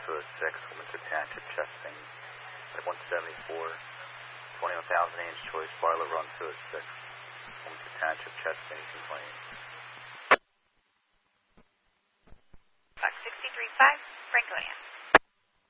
206, Wilmington Township, chest pain. At 174, 21,000 Ames Choice, Bartlett Run 206, Wilmington Township, chest pain, complaint. Box 63.5, Franconia.